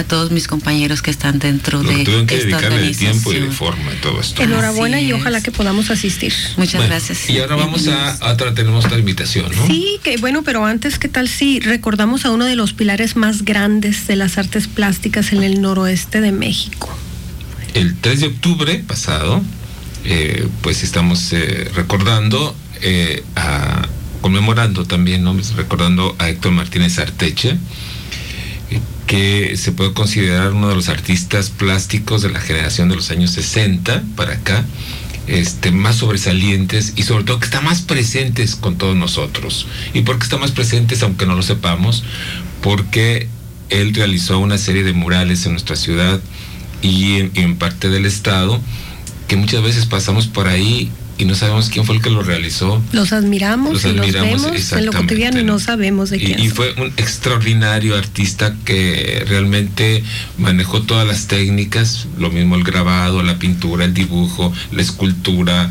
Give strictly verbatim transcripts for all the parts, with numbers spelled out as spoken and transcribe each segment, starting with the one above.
a todos mis compañeros que están dentro Lo de tuvieron que esta dedicarle de organización. tiempo y de forma y todo esto. Enhorabuena Así y es. ojalá que podamos asistir. Muchas Bueno, gracias. Y ahora vamos a, a otra, tenemos otra invitación, ¿no? Sí, que bueno, pero antes, ¿qué tal si recordamos a uno de los pilares más grandes de las artes plásticas en el noroeste de México? El tres de octubre pasado, eh, pues estamos eh, recordando, eh, a, conmemorando también, ¿no? Recordando a Héctor Martínez Arteche, eh, que se puede considerar uno de los artistas plásticos de la generación de los años sesenta para acá, este, más sobresalientes y sobre todo que están más presentes con todos nosotros. ¿Y por qué están más presentes aunque no lo sepamos? Porque él realizó una serie de murales en nuestra ciudad y en, y en parte del estado, que muchas veces pasamos por ahí y no sabemos quién fue el que lo realizó. Los admiramos Los y admiramos, los vemos en lo cotidiano y no sabemos de quién Y, y son. fue un extraordinario artista que realmente manejó todas las técnicas, lo mismo el grabado, la pintura, el dibujo, la escultura,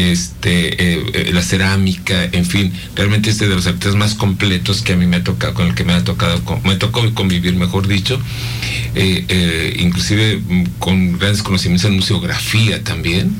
este, eh, eh, la cerámica, en fin, realmente es de los artistas más completos que a mí me ha tocado, con el que me ha tocado, con, me tocó convivir, mejor dicho, eh, eh, inclusive con grandes conocimientos en museografía también,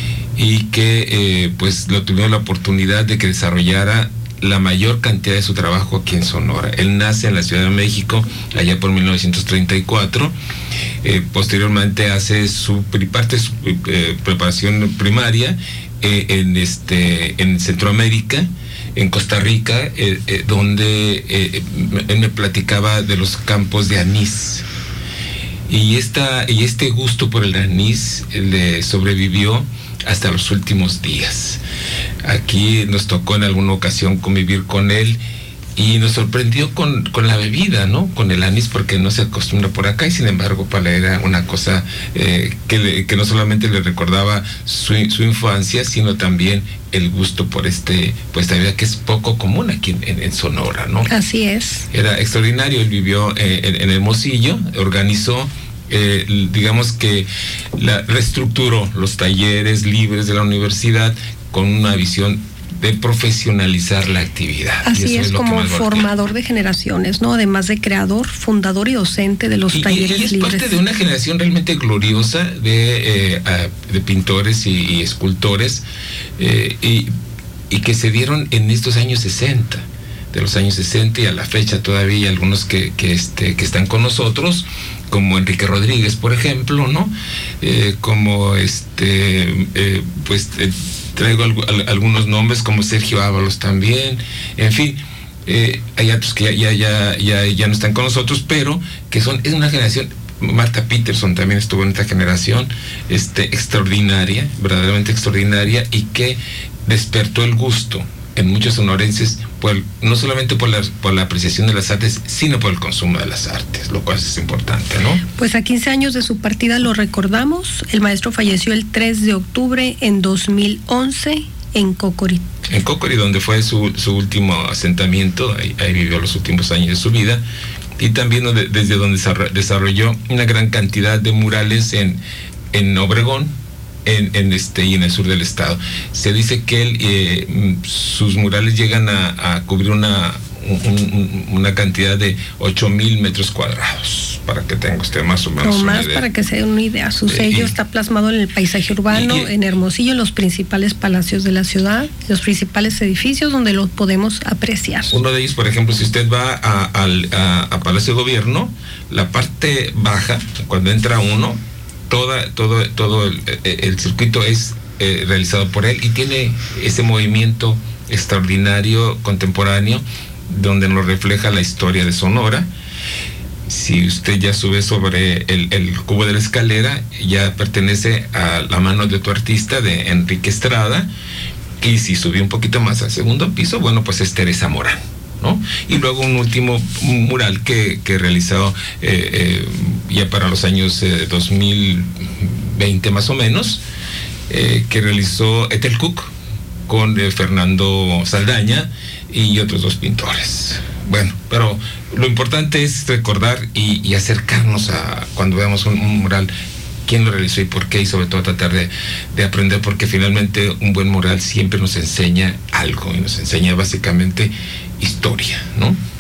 y que eh, pues lo tuvieron la oportunidad de que desarrollara la mayor cantidad de su trabajo aquí en Sonora. Él nace en la Ciudad de México allá por mil novecientos treinta y cuatro, eh, posteriormente hace su parte de su eh, preparación primaria eh, en este en Centroamérica, en Costa Rica, eh, eh, donde eh, él me platicaba de los campos de anís. Y, esta, y este gusto por el anís le sobrevivió hasta los últimos días. Aquí nos tocó en alguna ocasión convivir con él y nos sorprendió con, con la bebida, ¿no? Con el anís, porque no se acostumbra por acá y sin embargo para él era una cosa eh, que, le, que no solamente le recordaba su, su infancia, sino también el gusto por este, pues esta bebida que es poco común aquí en, en Sonora, ¿no? Así es. Era extraordinario. Él vivió eh, en, en Hermosillo, organizó Eh, digamos que la, reestructuró los talleres libres de la universidad con una visión de profesionalizar la actividad. Así es, es como formador de generaciones, ¿no? Además de creador, fundador y docente de los y, talleres y es libres. parte de una generación realmente gloriosa de, eh, de pintores y, y escultores eh, y, y que se dieron en estos años sesenta, de los años sesenta y a la fecha todavía algunos que, que, este, que están con nosotros, como Enrique Rodríguez, por ejemplo, ¿no? Eh, como este, eh, pues eh, traigo al, al, algunos nombres como Sergio Ábalos también, en fin, eh, hay otros que ya, ya, ya, ya no están con nosotros, pero que son, es una generación. Marta Peterson también estuvo en esta generación, este, extraordinaria, verdaderamente extraordinaria, y que despertó el gusto en muchos sonorenses, por, no solamente por la, por la apreciación de las artes, sino por el consumo de las artes, lo cual es importante, ¿no? Pues a quince años de su partida lo recordamos. El maestro falleció el tres de octubre en dos mil once en Cocori. En Cocori, donde fue su, su último asentamiento, ahí, ahí vivió los últimos años de su vida, y también donde, desde donde desarrolló una gran cantidad de murales en, en Obregón, En, en este y en el sur del estado. Se dice que él, eh, sus murales llegan a, a cubrir una, un, una cantidad de ocho mil metros cuadrados, para que tenga usted más o menos o una más idea. Para que se dé una idea. Su sello y, está plasmado en el paisaje urbano, y, y, en Hermosillo, en los principales palacios de la ciudad, los principales edificios donde los podemos apreciar. Uno de ellos, por ejemplo, si usted va a, a, a, a Palacio de Gobierno, la parte baja, cuando entra uno, Toda, todo, todo el, el circuito es eh, realizado por él y tiene ese movimiento extraordinario, contemporáneo, donde nos refleja la historia de Sonora. Si usted ya sube sobre el, el cubo de la escalera, ya pertenece a La mano de tu artista, de Enrique Estrada, y si sube un poquito más al segundo piso, bueno, pues es Teresa Morán, ¿no? Y luego un último mural que, que he realizado eh, eh, ya para los años eh, dos mil veinte más o menos, eh, que realizó Ethel Cook con eh, Fernando Saldaña y otros dos pintores. Bueno, pero lo importante es recordar y, y acercarnos a cuando veamos un, un mural, quién lo realizó y por qué, y sobre todo tratar de, de aprender, porque finalmente un buen mural siempre nos enseña algo y nos enseña básicamente historia, ¿no?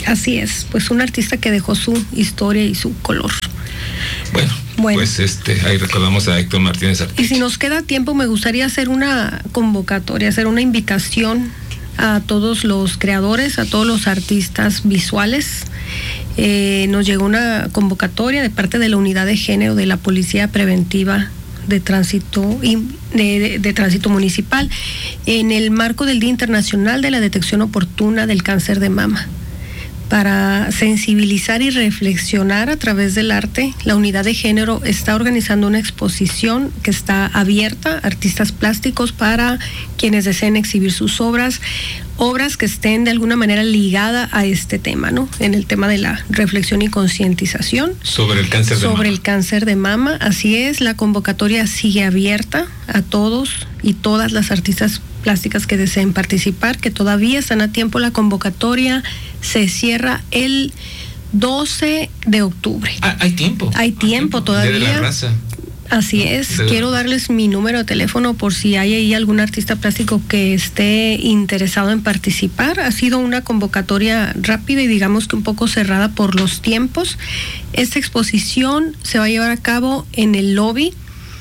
Así es, pues un artista que dejó su historia y su color. Bueno, bueno, pues este, ahí recordamos a Héctor Martínez Artista. Y si nos queda tiempo, me gustaría hacer una convocatoria, hacer una invitación a todos los creadores, a todos los artistas visuales. Eh, nos llegó una convocatoria de parte de la Unidad de Género de la Policía Preventiva de Tránsito y de, de, de Tránsito Municipal en el marco del Día Internacional de la Detección Oportuna del Cáncer de Mama. Para sensibilizar y reflexionar a través del arte, la Unidad de Género está organizando una exposición que está abierta a artistas plásticos para quienes deseen exhibir sus obras, obras que estén de alguna manera ligadas a este tema, ¿no? En el tema de la reflexión y concientización. Sobre el cáncer de mama. Sobre el cáncer de mama, así es, la convocatoria sigue abierta a todos y todas las artistas plásticas que deseen participar, que todavía están a tiempo. La convocatoria se cierra el doce de octubre. Ah, hay tiempo. Hay tiempo, hay tiempo todavía. De la raza. Así es. De Quiero darles mi número de teléfono por si hay ahí algún artista plástico que esté interesado en participar. Ha sido una convocatoria rápida y digamos que un poco cerrada por los tiempos. Esta exposición se va a llevar a cabo en el lobby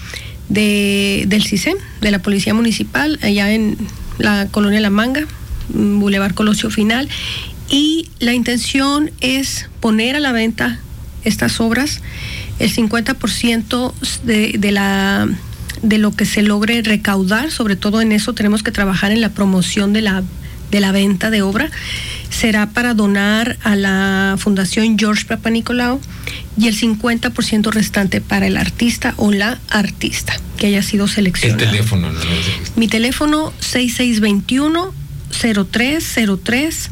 de, del CISEM, de la Policía Municipal, allá en la Colonia La Manga, Boulevard Colosio Final, y la intención es poner a la venta estas obras. El cincuenta por ciento de, de, la, de lo que se logre recaudar, sobre todo en eso tenemos que trabajar en la promoción de la, de la venta de obra, será para donar a la Fundación George Papanicolaou, y el cincuenta por ciento restante para el artista o la artista que haya sido seleccionado. El teléfono, ¿no? Mi teléfono seis seis dos uno, cero tres cero tres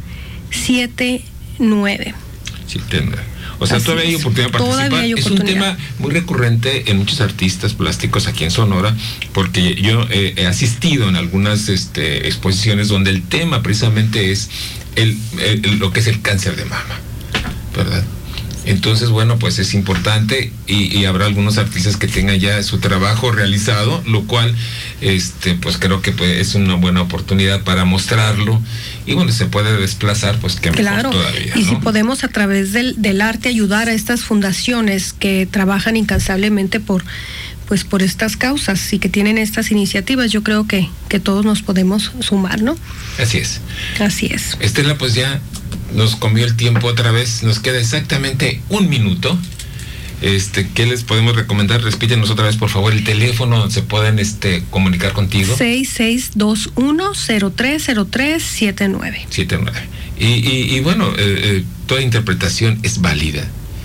siete nueve. siete nueve. O sea, Así todavía hay es. oportunidad de participar. Todavía hay es un oportunidad. tema muy recurrente en muchos artistas plásticos aquí en Sonora, porque yo eh, he asistido en algunas este, exposiciones donde el tema precisamente es el, el, lo que es el cáncer de mama, ¿verdad? Entonces, bueno, pues es importante y, y habrá algunos artistas que tengan ya su trabajo realizado, lo cual, este, pues creo que pues, es una buena oportunidad para mostrarlo y bueno, se puede desplazar, pues que mejor claro, todavía, y ¿no? si podemos a través del, del arte ayudar a estas fundaciones que trabajan incansablemente por pues por estas causas y que tienen estas iniciativas, yo creo que, que todos nos podemos sumar, ¿no? Así es. Así es. Estela, pues ya nos comió el tiempo otra vez, nos queda exactamente un minuto. Este, ¿qué les podemos recomendar? Repítenos otra vez, por favor, el teléfono donde se pueden este, comunicar contigo. seis seis dos uno, cero tres cero tres siete nueve. siete nueve. Y, y, y bueno, eh, eh, toda interpretación es válida.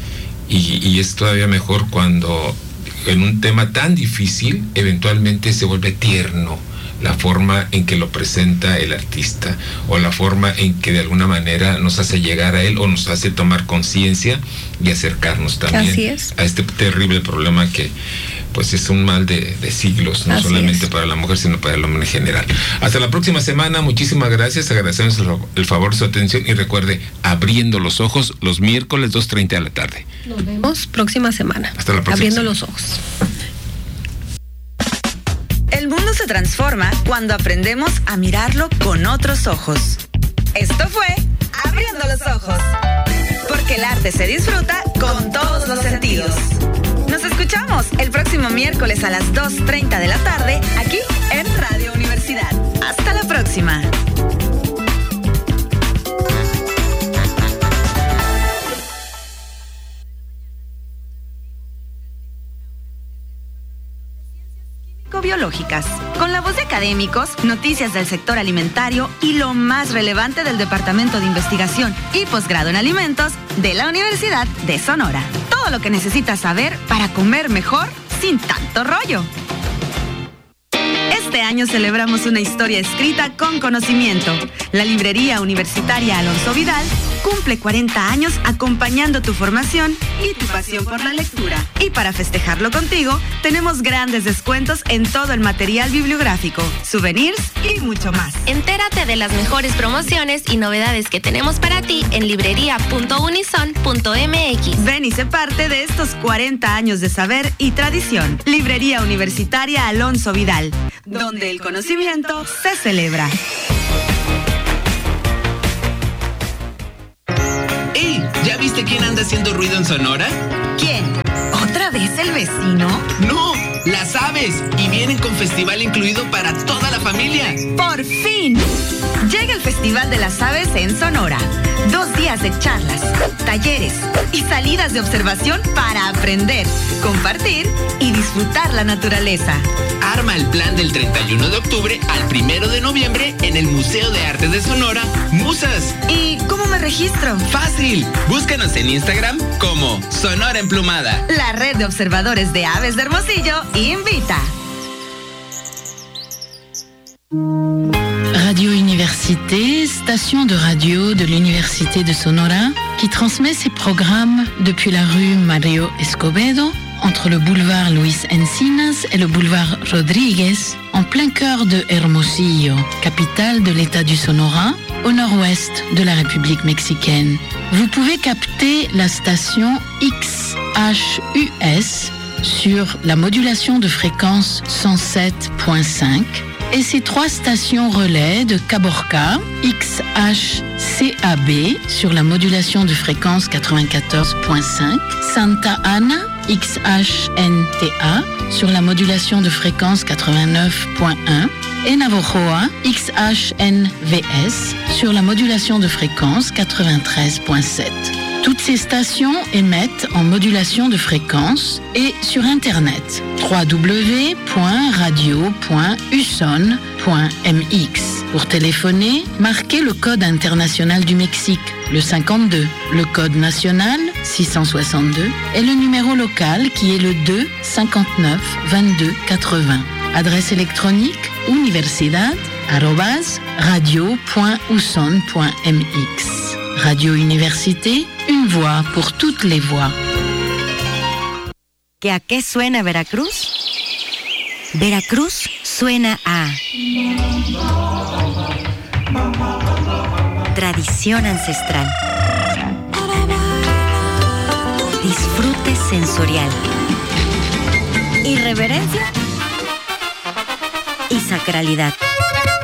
Y, y es todavía mejor cuando en un tema tan difícil eventualmente se vuelve tierno la forma en que lo presenta el artista o la forma en que de alguna manera nos hace llegar a él o nos hace tomar conciencia y acercarnos también Así es. a este terrible problema que pues es un mal de, de siglos, no Así solamente es. para la mujer sino para el hombre en general. Hasta la próxima semana, muchísimas gracias, agradecemos el, el favor de su atención y recuerde, abriendo los ojos los miércoles dos treinta de la tarde. Nos vemos próxima semana. Hasta la próxima Abriendo semana. los ojos. El mundo se transforma cuando aprendemos a mirarlo con otros ojos. Esto fue Abriendo los Ojos. Porque el arte se disfruta con todos los sentidos. Nos escuchamos el próximo miércoles a las dos treinta de la tarde aquí en Radio Universidad. Hasta la próxima. Biológicas, con la voz de académicos, noticias del sector alimentario y lo más relevante del Departamento de Investigación y Posgrado en Alimentos de la Universidad de Sonora. Todo lo que necesitas saber para comer mejor sin tanto rollo. Este año celebramos una historia escrita con conocimiento. La Librería Universitaria Alonso Vidal cumple cuarenta años acompañando tu formación y tu pasión por la lectura. Y para festejarlo contigo, tenemos grandes descuentos en todo el material bibliográfico, souvenirs y mucho más. Entérate de las mejores promociones y novedades que tenemos para ti en librería punto unison punto m x. Ven y sé parte de estos cuarenta años de saber y tradición. Librería Universitaria Alonso Vidal, donde el conocimiento se celebra. viste quién anda haciendo ruido en Sonora? ¿Quién? ¿Otra vez el vecino? ¡No! ¡Las aves! Y vienen con festival incluido para toda la familia. ¡Por fin! Llega el Festival de las Aves en Sonora. Dos días de charlas, talleres y salidas de observación para aprender, compartir y disfrutar la naturaleza. Arma el plan del treinta y uno de octubre al primero de noviembre en el Museo de Arte de Sonora, Musas. ¿Y cómo me registro? ¡Fácil! Búscanos en Instagram como Sonora Emplumada. La red de observadores de aves de Hermosillo invita. Radio Université, station de radio de l'Université de Sonora, qui transmet ses programmes depuis la rue Mario Escobedo, entre le boulevard Luis Encinas et le boulevard Rodriguez, en plein cœur de Hermosillo, capitale de l'État du Sonora, au nord-ouest de la République mexicaine. Vous pouvez capter la station X H U S sur la modulation de fréquence cent sept point cinq et ses trois stations relais de Caborca, X H C A B sur la modulation de fréquence quatre-vingt-quatorze point cinq, Santa Ana, X H N T A sur la modulation de fréquence quatre-vingt-neuf point un et Navojoa, X H N V S sur la modulation de fréquence quatre-vingt-treize point sept. Toutes ces stations émettent en modulation de fréquence et sur Internet w w w point radio point u s o n point m x. Pour téléphoner, marquez le code international du Mexique, le cinquante-deux, le code national six cent soixante-deux et le numéro local qui est le deux cinquante-neuf vingt-deux quatre-vingts. Adresse électronique universidad arobase radio point u s o n point m x. Radio Université, une voix pour toutes les voix. ¿Que a qué suena Veracruz? Veracruz suena a tradición ancestral, disfrute sensorial, irreverencia y sacralidad.